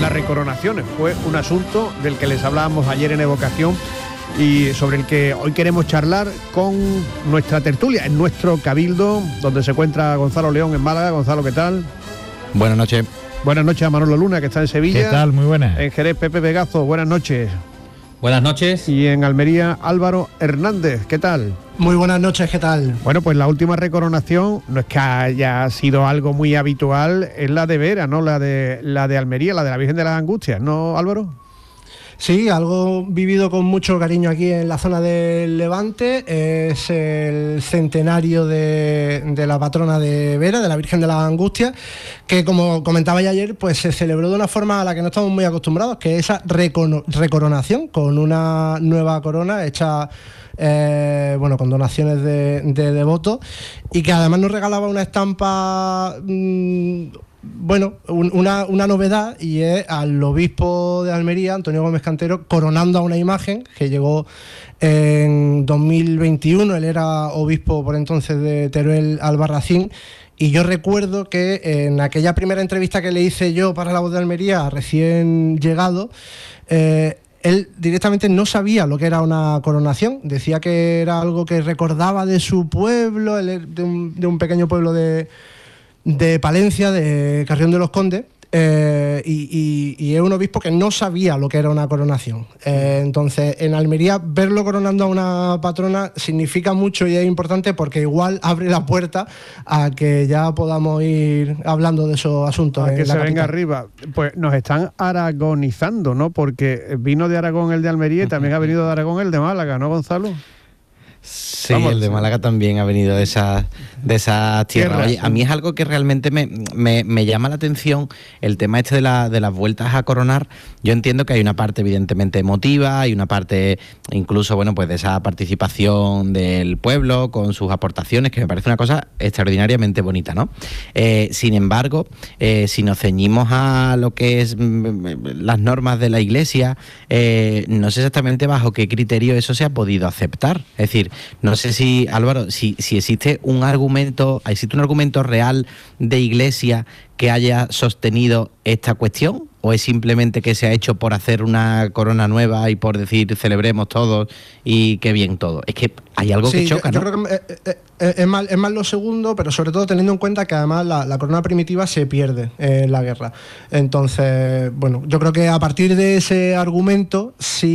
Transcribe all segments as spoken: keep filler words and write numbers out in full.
las recoronaciones. Fue un asunto del que les hablábamos ayer en Evocación y sobre el que hoy queremos charlar con nuestra tertulia, en nuestro cabildo, donde se encuentra Gonzalo León en Málaga. Gonzalo, ¿qué tal? Buenas noches. Buenas noches a Manolo Luna, que está en Sevilla. ¿Qué tal? Muy buenas. En Jerez, Pepe Vegazo, buenas noches. Buenas noches. Y en Almería, Álvaro Hernández, ¿qué tal? Muy buenas noches, ¿qué tal? Bueno, pues la última recoronación no es que haya sido algo muy habitual, es la de Vera, ¿no? La de la de Almería, la de la Virgen de las Angustias, ¿no, Álvaro? Sí, algo vivido con mucho cariño aquí en la zona del Levante. Es el centenario de, de la patrona de Vera, de la Virgen de las Angustias, que, como comentaba ya ayer, pues se celebró de una forma a la que no estamos muy acostumbrados, que es esa recono- recoronación con una nueva corona hecha eh, bueno, con donaciones de, de devotos, y que además nos regalaba una estampa... Mmm, Bueno, un, una, una novedad, y es al obispo de Almería, Antonio Gómez Cantero, coronando a una imagen que llegó en dos mil veintiuno. Él era obispo por entonces de Teruel Albarracín, y yo recuerdo que en aquella primera entrevista que le hice yo para La Voz de Almería, recién llegado, eh, él directamente no sabía lo que era una coronación. Decía que era algo que recordaba de su pueblo, él, de, un, de un pequeño pueblo de... de Palencia, de Carrión de los Condes, eh, y, y, y es un obispo que no sabía lo que era una coronación. Eh, entonces, en Almería, verlo coronando a una patrona significa mucho y es importante, porque igual abre la puerta a que ya podamos ir hablando de esos asuntos. A que en la se capital. venga arriba. Pues nos están aragonizando, ¿no? Porque vino de Aragón el de Almería y también ha venido de Aragón el de Málaga, ¿no, Gonzalo? Sí, Vamos, el de Málaga también ha venido de esas de esa tierras. Oye, a mí es algo que realmente me, me, me llama la atención, el tema este de, la, de las vueltas a coronar. Yo entiendo que hay una parte evidentemente emotiva, hay una parte incluso, bueno, pues de esa participación del pueblo con sus aportaciones, que me parece una cosa extraordinariamente bonita, ¿no? Eh, sin embargo, eh, si nos ceñimos a lo que es mm, las normas de la Iglesia, eh, no sé exactamente bajo qué criterio eso se ha podido aceptar. Es decir, no sé si, Álvaro, si, si existe un argumento, existe un argumento real de Iglesia que haya sostenido esta cuestión, o es simplemente que se ha hecho por hacer una corona nueva y por decir celebremos todos y qué bien todo. Es que hay algo sí, que choca, yo, ¿no? Yo creo que es, es, es, más, es más lo segundo, pero sobre todo teniendo en cuenta que además la, la corona primitiva se pierde en la guerra. Entonces, bueno, yo creo que a partir de ese argumento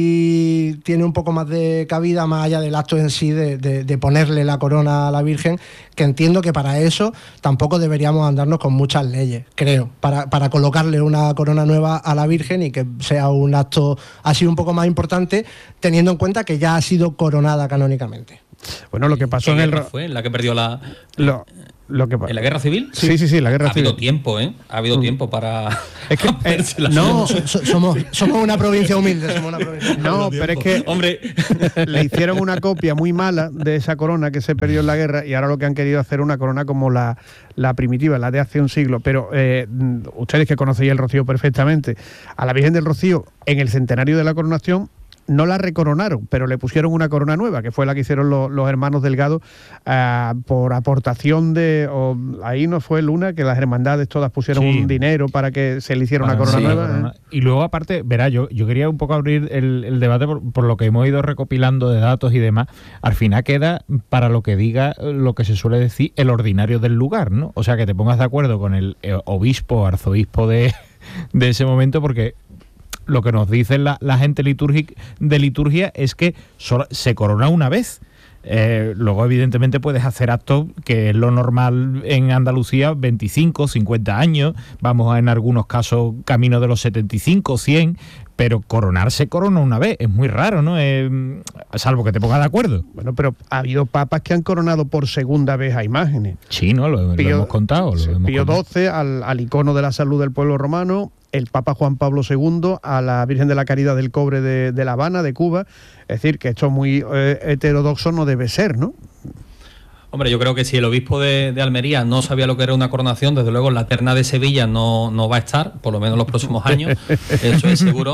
sí tiene un poco más de cabida, más allá del acto en sí de, de, de ponerle la corona a la Virgen, que entiendo que para eso tampoco deberíamos andarnos con muchas leyes, creo, para, para colocarle una corona nueva a la Virgen y que sea un acto así un poco más importante, teniendo en cuenta que ya ha sido coronada canónicamente. Bueno, lo que pasó en el... ¿Fue en la que perdió la... Lo, lo que... ¿En la guerra civil? Sí, sí, sí, la guerra ha civil. Ha habido tiempo, ¿eh? Ha habido mm. tiempo para... Es que... eh, no, so, so, somos, somos una provincia humilde, somos una provincia humilde. No, pero es que... Hombre... le hicieron una copia muy mala de esa corona que se perdió en la guerra, y ahora lo que han querido hacer una corona como la, la primitiva, la de hace un siglo. Pero eh, ustedes que conocéis el Rocío perfectamente, a la Virgen del Rocío, en el centenario de la coronación, no la recoronaron, pero le pusieron una corona nueva, que fue la que hicieron los, los hermanos Delgado uh, por aportación de... O, ahí no fue Luna, que las hermandades todas pusieron sí. un dinero para que se le hiciera ah, una corona sí, nueva. Corona. ¿eh? Y luego, aparte, verá, yo, yo quería un poco abrir el, el debate por, por lo que hemos ido recopilando de datos y demás. Al final queda para lo que diga lo que se suele decir el ordinario del lugar, ¿no? O sea, que te pongas de acuerdo con el obispo, arzobispo de, de ese momento, porque... lo que nos dice la, la gente litúrgica, de liturgia es que solo, se corona una vez. Eh, luego, evidentemente, puedes hacer actos, que es lo normal en Andalucía, veinticinco, cincuenta años, vamos a, en algunos casos, camino de los setenta y cinco, cien, pero coronarse corona una vez, es muy raro, ¿no? Eh, salvo que te pongas de acuerdo. Bueno, pero ha habido papas que han coronado por segunda vez a imágenes. Sí, ¿no? Lo, Pío, lo hemos contado. Lo sí, hemos Pío contado. doce al, al icono de la salud del pueblo romano, el Papa Juan Pablo segundo a la Virgen de la Caridad del Cobre de, de La Habana, de Cuba. Es decir, que esto muy eh, heterodoxo no debe ser, ¿no? Hombre, yo creo que si el obispo de, de Almería no sabía lo que era una coronación, desde luego en la terna de Sevilla no, no va a estar, por lo menos los próximos años, eso es seguro.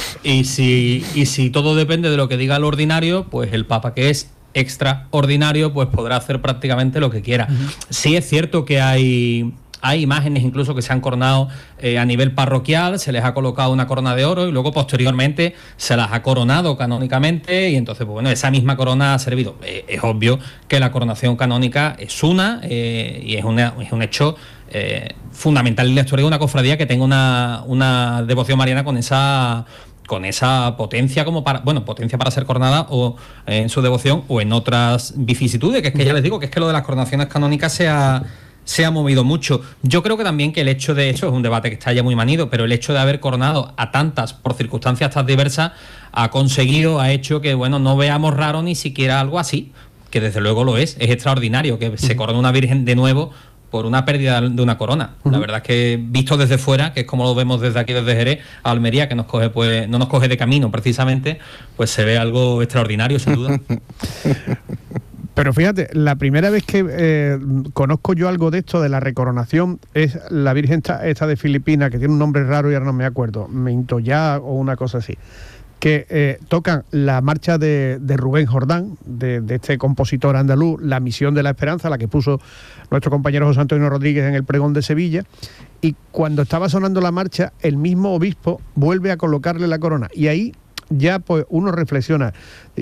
Y si, y si todo depende de lo que diga el ordinario, pues el Papa, que es extraordinario, pues podrá hacer prácticamente lo que quiera. Uh-huh. Sí es cierto que hay... Hay imágenes incluso que se han coronado eh, a nivel parroquial, se les ha colocado una corona de oro y luego posteriormente se las ha coronado canónicamente, y entonces, pues bueno, esa misma corona ha servido. Eh, es obvio que la coronación canónica es una eh, y es, una, es un hecho eh, fundamental en la historia de una cofradía que tenga una, una devoción mariana con esa con esa potencia como para, bueno, potencia para ser coronada o eh, en su devoción o en otras vicisitudes, que es que ya les digo que es que lo de las coronaciones canónicas se ha, se ha movido mucho. Yo creo que también que el hecho de eso es un debate que está ya muy manido, pero el hecho de haber coronado a tantas por circunstancias tan diversas ha conseguido, ha hecho que, bueno, no veamos raro ni siquiera algo así, que desde luego lo es, es extraordinario que se corone una virgen de nuevo por una pérdida de una corona. Uh-huh. La verdad es que visto desde fuera, que es como lo vemos desde aquí, desde Jerez, a Almería, que nos coge, pues, no nos coge de camino precisamente, pues se ve algo extraordinario, sin duda. Pero fíjate, la primera vez que eh, conozco yo algo de esto, de la recoronación, es la Virgen esta, esta de Filipinas, que tiene un nombre raro y ahora no me acuerdo, Mintoyá o una cosa así, que eh, tocan la marcha de, de Rubén Jordán, de, de este compositor andaluz, La Misión de la Esperanza, la que puso nuestro compañero José Antonio Rodríguez en el pregón de Sevilla, y cuando estaba sonando la marcha, el mismo obispo vuelve a colocarle la corona, y ahí ya pues uno reflexiona,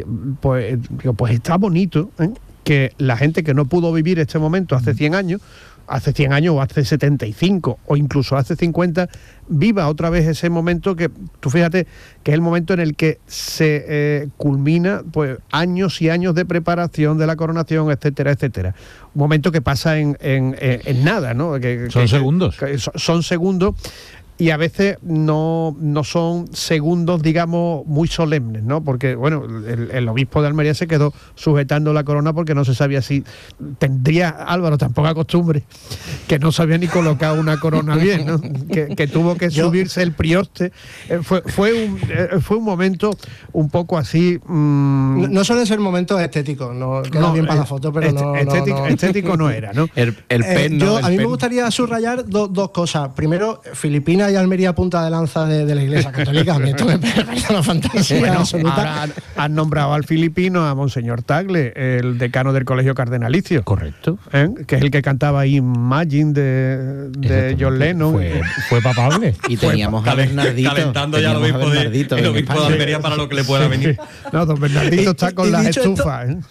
pues, pues está bonito, ¿eh?, que la gente que no pudo vivir este momento hace cien años, hace cien años o hace setenta y cinco o incluso hace cincuenta, viva otra vez ese momento que, tú fíjate, que es el momento en el que se eh, culmina pues años y años de preparación de la coronación, etcétera, etcétera. Un momento que pasa en, en, en nada, ¿no? Que, son que, segundos. Que son segundos. Y a veces no, no son segundos, digamos, muy solemnes, ¿no? Porque, bueno, el, el obispo de Almería se quedó sujetando la corona porque no se sabía si tendría, Álvaro, tan poca costumbre, que no sabía ni colocar una corona bien, ¿no? Que, que tuvo que Yo, subirse el prioste. Eh, fue, fue, un, eh, fue un momento un poco así... Mmm, no, no suelen ser momentos estéticos, no queda no, bien para eh, la foto, pero este, no, estético, no, no. Estético no era, ¿no? El, el pen, eh, no, yo, el a mí pen. me gustaría subrayar do, dos cosas. Primero, Filipinas y Almería punta de lanza de, de la Iglesia Católica. A mí esto me parece una fantasía bueno, absoluta. Ahora han, han nombrado al filipino a Monseñor Tagle, el decano del Colegio Cardenalicio. Correcto. ¿Eh? Que es el que cantaba Imagine de, de John Lennon. Fue, fue papable. Y teníamos a Bernardito. Calentando ya el obispo de, el obispo de Almería para lo que le pueda venir. No, don Bernardito está con las estufas. ¿eh?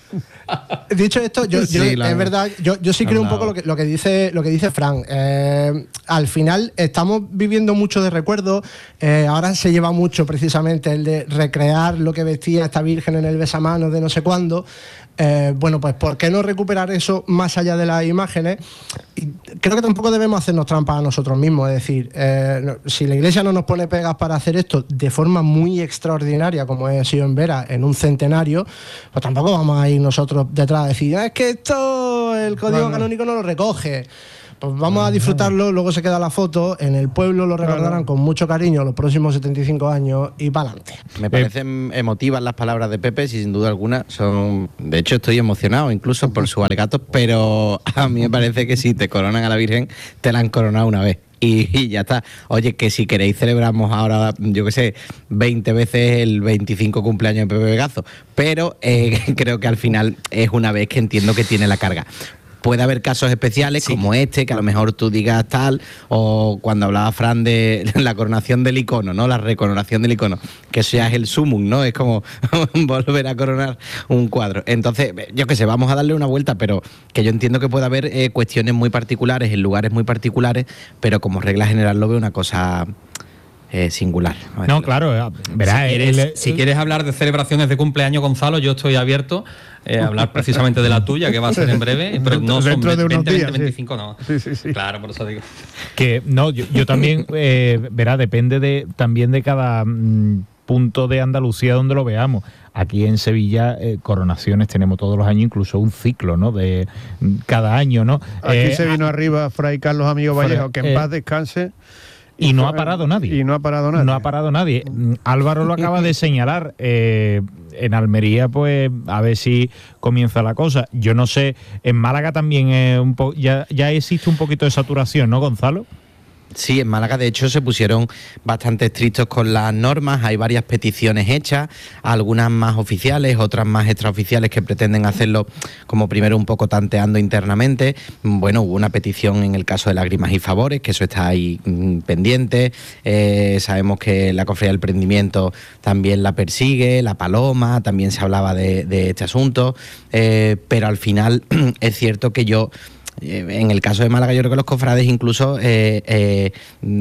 Dicho esto, yo, sí, yo la, es verdad, yo, yo sí creo un poco lo que, lo que dice lo que dice Fran. Eh, al final estamos viviendo mucho de recuerdos. Eh, ahora se lleva mucho precisamente el de recrear lo que vestía esta Virgen en el besamanos de no sé cuándo. Eh, bueno, pues ¿por qué no recuperar eso más allá de las imágenes? Y creo que tampoco debemos hacernos trampas a nosotros mismos. Es decir, eh, no, si la Iglesia no nos pone pegas para hacer esto de forma muy extraordinaria, como ha sido en Vera, en un centenario, pues tampoco vamos a ir nosotros detrás a decir, ah, es que esto el código bueno. canónico no lo recoge. Pues vamos a disfrutarlo, luego se queda la foto, en el pueblo lo recordarán con mucho cariño los próximos setenta y cinco años y para adelante. Me parecen emotivas las palabras de Pepe, si sin duda alguna son... De hecho estoy emocionado incluso por sus alegatos, pero a mí me parece que si te coronan a la Virgen, te la han coronado una vez. Y, y ya está. Oye, que si queréis celebramos ahora, yo qué sé, veinte veces el veinticinco cumpleaños de Pepe Vegazo, pero eh, creo que al final es una vez que entiendo que tiene la carga. Puede haber casos especiales sí. como este, que a lo mejor tú digas tal, o cuando hablaba Fran de la coronación del icono, ¿no? La recoronación del icono, que eso ya es el sumum, ¿no? Es como volver a coronar un cuadro. Entonces, yo qué sé, vamos a darle una vuelta, pero que yo entiendo que puede haber eh, cuestiones muy particulares, en lugares muy particulares, pero como regla general lo veo una cosa... Eh, singular. No, claro, verá, si, quieres, el, si quieres hablar de celebraciones de cumpleaños, Gonzalo, yo estoy abierto eh, a hablar precisamente de la tuya, que va a ser en breve, pero no son de veinte, días, veinte, veinticinco, sí. no. Sí, sí, sí. Claro, por eso digo. Que no, yo, yo también, eh, verá, depende de también de cada mmm, punto de Andalucía donde lo veamos. Aquí en Sevilla, eh, coronaciones tenemos todos los años, incluso un ciclo, ¿no? De cada año, ¿no? Aquí eh, se vino a, arriba Fray Carlos Amigo Vallejo, que en eh, paz descanse. Y no ha parado nadie. Y no ha parado nadie. No ha parado nadie. Álvaro lo acaba de señalar. Eh, en Almería, pues, a ver si comienza la cosa. Yo no sé, en Málaga también eh, un po- ya, ya existe un poquito de saturación, ¿no, Gonzalo? Sí, en Málaga de hecho se pusieron bastante estrictos con las normas, hay varias peticiones hechas, algunas más oficiales, otras más extraoficiales que pretenden hacerlo como primero un poco tanteando internamente. Bueno, hubo una petición en el caso de Lágrimas y Favores, que eso está ahí mmm, pendiente, eh, sabemos que la Cofradía del Emprendimiento también la persigue, la Paloma, también se hablaba de, de este asunto, eh, pero al final es cierto que yo... En el caso de Málaga yo creo que los cofrades incluso eh, eh,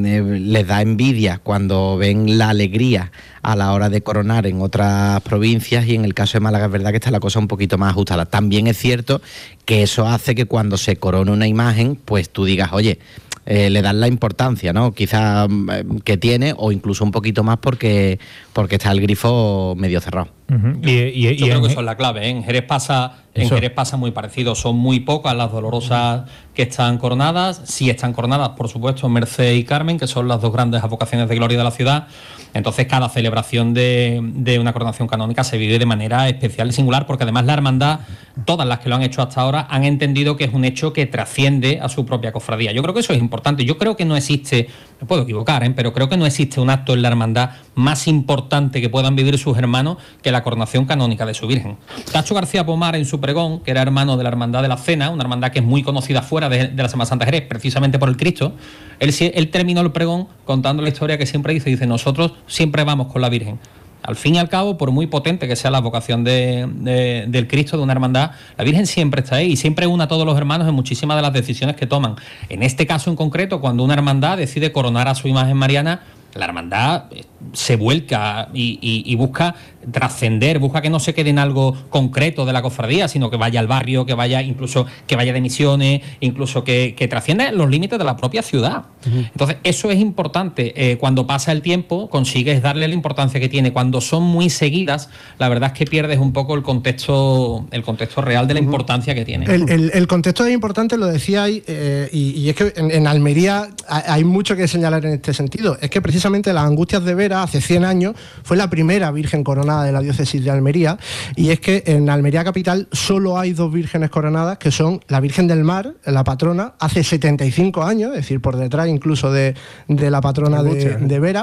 les da envidia cuando ven la alegría a la hora de coronar en otras provincias, y en el caso de Málaga es verdad que está la cosa un poquito más ajustada. También es cierto que eso hace que cuando se corona una imagen, pues tú digas, oye, eh, le dan la importancia, ¿no? Quizá eh, que tiene, o incluso un poquito más porque, porque está el grifo medio cerrado. Uh-huh. y, y, Yo y creo en... que eso es la clave, ¿eh? En Jerez pasa... En Eso. Jerez pasa muy parecido, son muy pocas las dolorosas que están coronadas, sí están coronadas, por supuesto, Merced y Carmen, que son las dos grandes advocaciones de gloria de la ciudad. Entonces cada celebración de, de una coronación canónica se vive de manera especial y singular, porque además la hermandad, todas las que lo han hecho hasta ahora, han entendido que es un hecho que trasciende a su propia cofradía. Yo creo que eso es importante. Yo creo que no existe, me puedo equivocar, ¿eh? pero creo que no existe un acto en la hermandad más importante que puedan vivir sus hermanos que la coronación canónica de su Virgen. Cacho García Pomar, en su pregón, que era hermano de la Hermandad de la Cena, una hermandad que es muy conocida fuera de, de la Semana Santa de Jerez, precisamente por el Cristo, él, él terminó el pregón contando la historia que siempre dice, dice, nosotros siempre vamos con la Virgen. Al fin y al cabo, por muy potente que sea la vocación de, de, del Cristo, de una hermandad, la Virgen siempre está ahí y siempre une a todos los hermanos en muchísimas de las decisiones que toman. En este caso en concreto, cuando una hermandad decide coronar a su imagen mariana, la hermandad se vuelca y, y, y busca trascender, busca que no se quede en algo concreto de la cofradía, sino que vaya al barrio, que vaya incluso que vaya de misiones, incluso que, que trascienda los límites de la propia ciudad. Uh-huh. Entonces, eso es importante. Eh, cuando pasa el tiempo, consigues darle la importancia que tiene. Cuando son muy seguidas, la verdad es que pierdes un poco el contexto, el contexto real de la uh-huh. importancia que tiene. El, el, el contexto es importante, lo decía ahí, eh, y, y es que en, en Almería hay mucho que señalar en este sentido. Es que precisamente las Angustias de Vera, hace cien años, fue la primera Virgen coronada de la diócesis de Almería, y es que en Almería capital solo hay dos vírgenes coronadas, que son la Virgen del Mar, la patrona, hace setenta y cinco años, es decir, por detrás incluso de, de la patrona de, de Vera,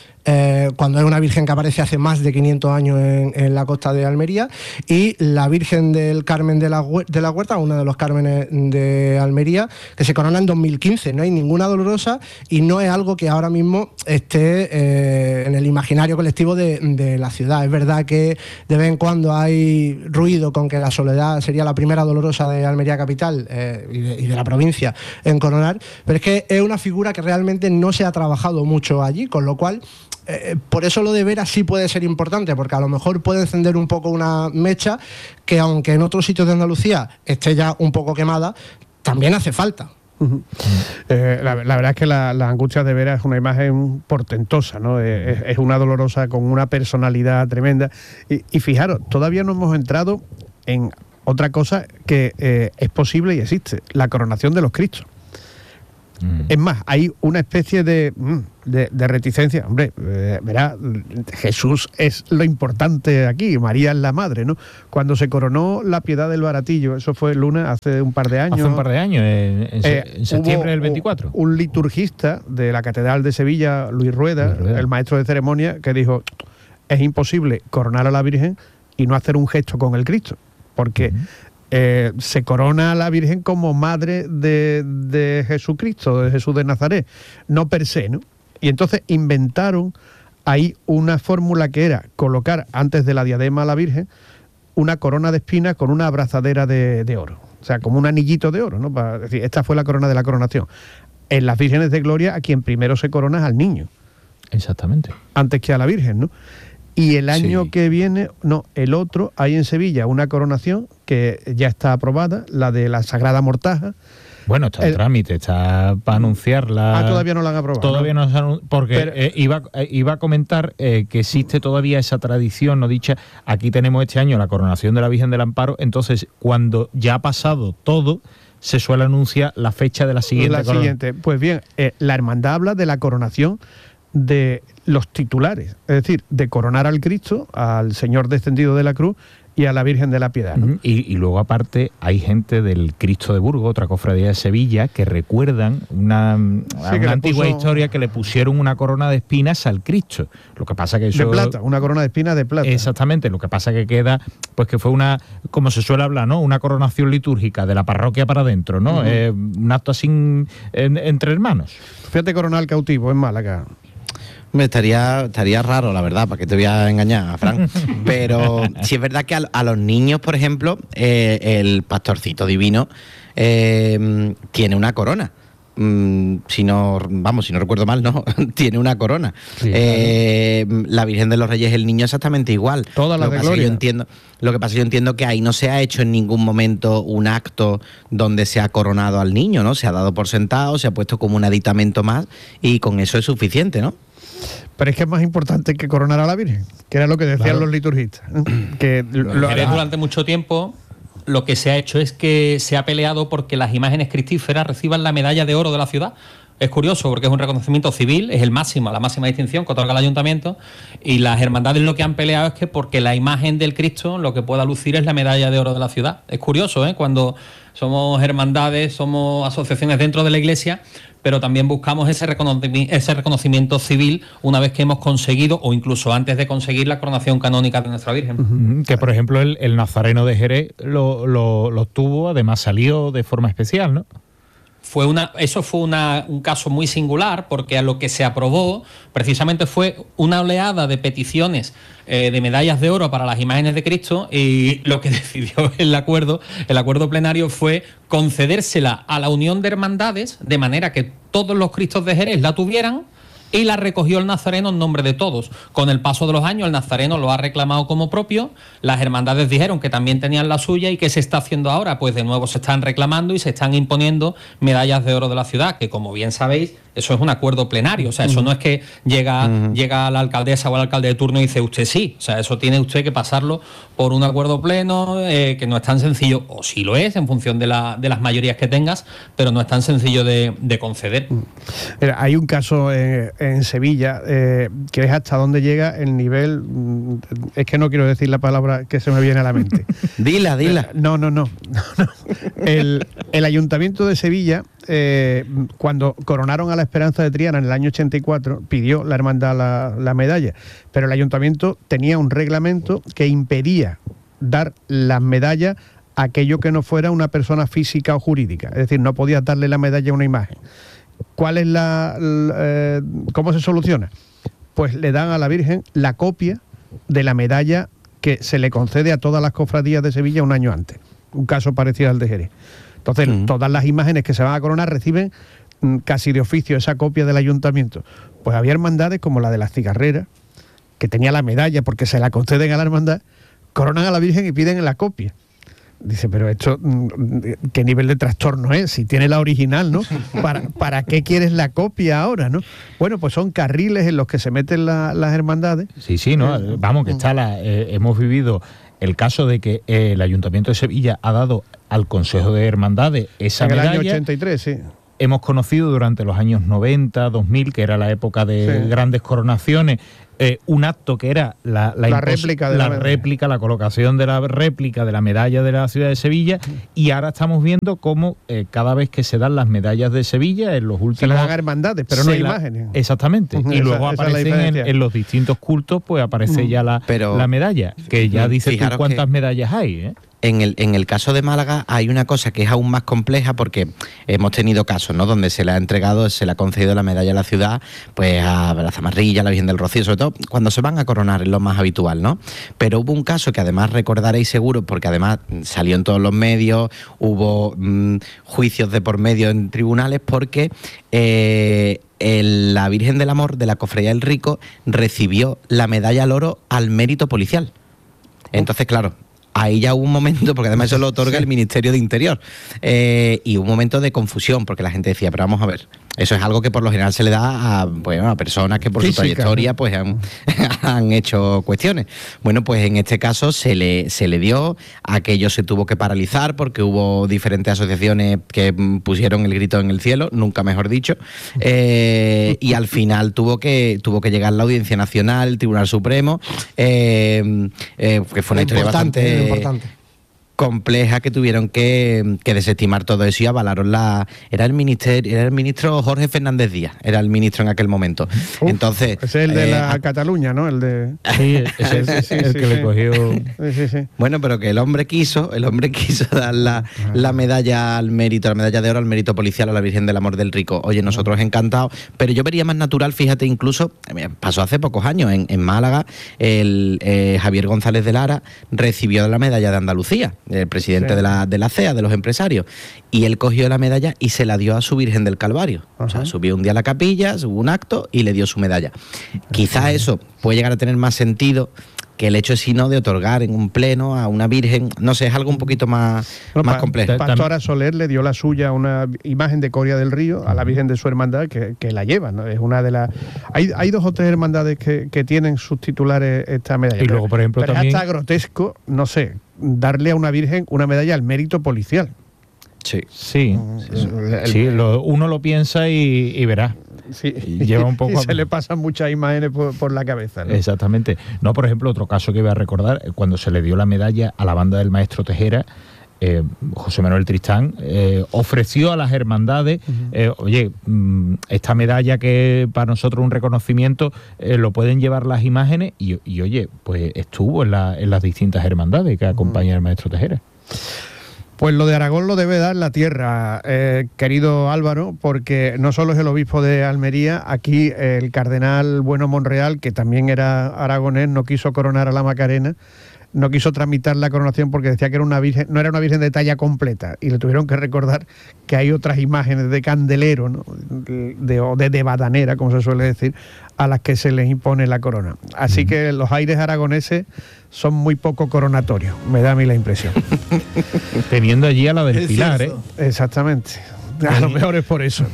Eh, cuando es una virgen que aparece hace más de quinientos años en, en la costa de Almería, y la Virgen del Carmen de la, de la Huerta, una de los Cármenes de Almería, que se corona en dos mil quince. No hay ninguna dolorosa y no es algo que ahora mismo esté eh, en el imaginario colectivo de, de la ciudad. Es verdad que de vez en cuando hay ruido con que la Soledad sería la primera dolorosa de Almería capital eh, y, de, y de la provincia en coronar, pero es que es una figura que realmente no se ha trabajado mucho allí, con lo cual Eh, por eso lo de Vera sí puede ser importante, porque a lo mejor puede encender un poco una mecha que, aunque en otros sitios de Andalucía esté ya un poco quemada, también hace falta. Uh-huh. Eh, la, la verdad es que la, la Angustia de Vera es una imagen portentosa, ¿no? Es, es una dolorosa con una personalidad tremenda. Y, y fijaros, todavía no hemos entrado en otra cosa que eh, es posible y existe: la coronación de los Cristos. Es más, hay una especie de, de, de reticencia. Hombre, eh, verá, Jesús es lo importante aquí, María es la madre, ¿no? Cuando se coronó la Piedad del Baratillo, eso fue el lunes, hace un par de años. Hace un par de años, en, en, eh, en septiembre del veinticuatro. Un liturgista de la Catedral de Sevilla, Luis Rueda, Luis Rueda, el maestro de ceremonia, que dijo, es imposible coronar a la Virgen y no hacer un gesto con el Cristo, porque... Uh-huh. Eh, se corona a la Virgen como madre de, de Jesucristo, de Jesús de Nazaret, no per se, ¿no? Y entonces inventaron ahí una fórmula que era colocar antes de la diadema a la Virgen una corona de espinas con una abrazadera de, de oro, o sea, como un anillito de oro, ¿no? Para decir, esta fue la corona de la coronación. En las Vírgenes de Gloria, a quien primero se corona es al niño. Exactamente. Antes que a la Virgen, ¿no? Y el año sí. que viene, no, el otro, hay en Sevilla una coronación que ya está aprobada, la de la Sagrada Mortaja. Bueno, está en el, trámite, está para anunciarla. Ah, todavía no la han aprobado. Todavía no, no se han, porque Pero, eh, iba, eh, iba a comentar eh, que existe todavía esa tradición no dicha. Aquí tenemos este año la coronación de la Virgen del Amparo, entonces cuando ya ha pasado todo, se suele anunciar la fecha de la siguiente. La corona. siguiente, pues bien, eh, la hermandad habla de la coronación de los titulares, es decir, de coronar al Cristo, al Señor descendido de la cruz, y a la Virgen de la Piedad, ¿no? Y, y luego aparte hay gente del Cristo de Burgos, otra cofradía de Sevilla, que recuerdan una, sí, una antigua puso... historia que le pusieron una corona de espinas al Cristo. Lo que pasa que eso... De plata, una corona de espinas de plata. Exactamente, lo que pasa que queda, pues que fue una, como se suele hablar, ¿no? Una coronación litúrgica de la parroquia para adentro, ¿no? Uh-huh. eh, un acto así en, entre hermanos. Fíjate coronar cautivo en Málaga. Me estaría, estaría raro, la verdad, para que te voy a engañar, Fran. Pero sí es verdad que a, a los niños, por ejemplo, eh, el pastorcito divino eh, tiene una corona. Mm, si no, vamos, si no recuerdo mal, no, tiene una corona. Sí, eh, claro. La Virgen de los Reyes, el niño exactamente igual. Todas las de gloria. Yo entiendo, lo que pasa es que yo entiendo que ahí no se ha hecho en ningún momento un acto donde se ha coronado al niño, ¿no? Se ha dado por sentado, se ha puesto como un aditamento más y con eso es suficiente, ¿no? Pero es que es más importante que coronar a la Virgen, que era lo que decían claro. los liturgistas. Que lo, lo, durante mucho tiempo lo que se ha hecho es que se ha peleado porque las imágenes cristíferas reciban la medalla de oro de la ciudad. Es curioso porque es un reconocimiento civil, es el máximo, la máxima distinción que otorga el ayuntamiento, y las hermandades lo que han peleado es que porque la imagen del Cristo lo que pueda lucir es la medalla de oro de la ciudad. Es curioso, ¿eh? Cuando somos hermandades, somos asociaciones dentro de la Iglesia, pero también buscamos ese reconocimiento, ese reconocimiento civil una vez que hemos conseguido, o incluso antes de conseguir, la coronación canónica de nuestra Virgen. Uh-huh. Que, por ejemplo, el, el Nazareno de Jerez lo, lo, lo tuvo, además salió de forma especial, ¿no? Fue una, eso fue una, un caso muy singular, porque a lo que se aprobó precisamente fue una oleada de peticiones eh, de medallas de oro para las imágenes de Cristo, y lo que decidió el acuerdo, el acuerdo plenario fue concedérsela a la Unión de Hermandades, de manera que todos los Cristos de Jerez la tuvieran, y la recogió el Nazareno en nombre de todos. Con el paso de los años, el Nazareno lo ha reclamado como propio, las hermandades dijeron que también tenían la suya, y ¿qué se está haciendo ahora? Pues de nuevo se están reclamando y se están imponiendo medallas de oro de la ciudad, que como bien sabéis, eso es un acuerdo plenario, o sea, eso no es que llega, uh-huh. llega la alcaldesa o el alcalde de turno y dice usted sí, o sea, eso tiene usted que pasarlo por un acuerdo pleno, eh, que no es tan sencillo, o sí lo es en función de, la, de las mayorías que tengas, pero no es tan sencillo de, de conceder. Mira, hay un caso en, en Sevilla eh, que es hasta dónde llega el nivel, es que no quiero decir la palabra que se me viene a la mente. dila, dila. No, no, no. no, no. El, el Ayuntamiento de Sevilla, eh, cuando coronaron a la Esperanza de Triana en el año ochenta y cuatro, pidió la hermandad la, la medalla, pero el ayuntamiento tenía un reglamento que impedía dar las medallas a aquello que no fuera una persona física o jurídica, es decir, no podías darle la medalla a una imagen. ¿Cuál es la, la eh, cómo se soluciona? Pues le dan a la Virgen la copia de la medalla que se le concede a todas las cofradías de Sevilla un año antes, un caso parecido al de Jerez. Entonces, mm. todas las imágenes que se van a coronar reciben mm, casi de oficio esa copia del ayuntamiento. Pues había hermandades como la de las cigarreras, que tenía la medalla porque se la conceden a la hermandad, coronan a la Virgen y piden la copia. Dice, pero esto, ¿qué nivel de trastorno es? Si tiene la original, ¿no? ¿Para, para qué quieres la copia ahora, no? Bueno, pues son carriles en los que se meten la, las hermandades. Sí, sí, no, eh, vamos, que está la, eh, hemos vivido el caso de que eh, el Ayuntamiento de Sevilla ha dado al Consejo de Hermandades esa en el medalla. año ochenta y tres, sí. Hemos conocido durante los años noventa, dos mil, que era la época de sí. grandes coronaciones, eh, un acto que era la, la, la réplica de la, la réplica, la colocación de la réplica de la medalla de la ciudad de Sevilla, y ahora estamos viendo cómo eh, cada vez que se dan las medallas de Sevilla en los últimos... Se las dan hermandades, pero no imágenes. La, exactamente, uh-huh. y esa, luego aparecen en, en los distintos cultos, pues aparece uh-huh. ya la, pero, la medalla, que ya dice tú cuántas que... medallas hay, ¿eh? En el, en el caso de Málaga hay una cosa que es aún más compleja, porque hemos tenido casos, ¿no?, donde se le ha entregado, se le ha concedido la medalla a la ciudad, pues a la Zamarrilla, a la Virgen del Rocío, sobre todo cuando se van a coronar, es lo más habitual, ¿no? Pero hubo un caso que además recordaréis seguro, porque además salió en todos los medios, hubo mmm, juicios de por medio en tribunales, porque eh, el, la Virgen del Amor de la Cofradía del Rico recibió la medalla al oro al mérito policial. Entonces, claro, ahí ya hubo un momento, porque además eso lo otorga el Ministerio de Interior, eh, y un momento de confusión, porque la gente decía, pero vamos a ver, Eso es algo que por lo general se le da a, bueno, a personas que por Física, su trayectoria ¿no? pues han, han hecho cuestiones. Bueno, pues en este caso se le, se le dio, aquello se tuvo que paralizar porque hubo diferentes asociaciones que pusieron el grito en el cielo, nunca mejor dicho, eh, y al final tuvo que, tuvo que llegar la Audiencia Nacional, el Tribunal Supremo, eh, eh, que fue una historia Importante, bastante importante. compleja, que tuvieron que, que desestimar todo eso y avalaron la... Era el ministerio, era el ministro Jorge Fernández Díaz, era el ministro en aquel momento. Uf, Entonces... ese es el de eh, la a- Cataluña, ¿no? El de... Sí, ese es Sí, sí, el sí, que sí. le cogió. Sí, sí, sí. Bueno, pero que el hombre quiso, el hombre quiso dar la, la medalla al mérito, la medalla de oro al mérito policial a la Virgen del Amor del Rico. Oye, nosotros encantados, pero yo vería más natural, fíjate, incluso, eh, pasó hace pocos años en, en Málaga, el eh, Javier González de Lara recibió la medalla de Andalucía, el presidente Sí. de la de la C E A, de los empresarios, y él cogió la medalla y se la dio a su Virgen del Calvario. O sea, Ajá. subió un día a la capilla, hubo un acto y le dio su medalla. Quizá eso puede llegar a tener más sentido que el hecho sino de otorgar en un pleno a una virgen, no sé, es algo un poquito más, Bueno, más Pa- complejo. Pastora Soler le dio la suya a una imagen de Coria del Río, a la Virgen de su hermandad, que, que la lleva, ¿no? Es una de las... Hay, hay dos o tres hermandades que, que tienen sus titulares esta medalla. Y luego, por ejemplo, pero también- es hasta grotesco, no sé, darle a una Virgen una medalla al mérito policial. Sí. Sí, el- sí lo- uno lo piensa y, y verá. Sí. Y lleva un poco Y a- se le pasan muchas imágenes por, por la cabeza, ¿no? Exactamente. No, por ejemplo, otro caso que voy a recordar, eh, cuando se le dio la medalla a la banda del maestro Tejera, eh, José Manuel Tristán eh, ofreció a las hermandades, eh, oye, mm, esta medalla que para nosotros es un reconocimiento, eh, lo pueden llevar las imágenes y, y, oye, pues estuvo en, la- en las distintas hermandades que acompañan al maestro Tejera. Pues lo de Aragón lo debe dar la tierra, eh, querido Álvaro, porque no solo es el obispo de Almería, aquí el cardenal Bueno Monreal, que también era aragonés, no quiso coronar a la Macarena, no quiso tramitar la coronación porque decía que era una virgen, no era una virgen de talla completa, y le tuvieron que recordar que hay otras imágenes de candelero, ¿no? de, o de, de badanera, como se suele decir, a las que se les impone la corona. Así que los aires aragoneses son muy poco coronatorios, me da a mí la impresión. Teniendo allí a la del Es Pilar, ¿eh? cierto. Exactamente. A lo mejor es por eso.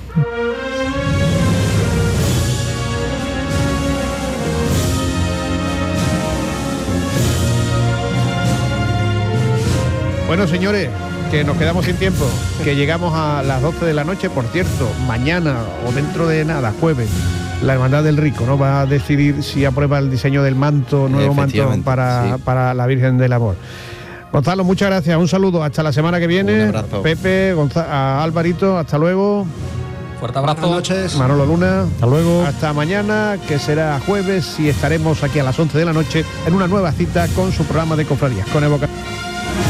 Bueno, señores, que nos quedamos sin tiempo, que llegamos a las doce de la noche. Por cierto, mañana o dentro de nada, jueves, la Hermandad del Rico, ¿no?, va a decidir si aprueba el diseño del manto, nuevo manto Efectivamente, para, sí. para la Virgen del Amor. Gonzalo, muchas gracias, un saludo, hasta la semana que viene. Un abrazo. Pepe, Gonza- a Alvarito, hasta luego. Fuerte Buenas abrazo. noches. Manolo Luna. Hasta luego. Hasta mañana, que será jueves, y estaremos aquí a las once de la noche en una nueva cita con su programa de cofradías, con Evoca.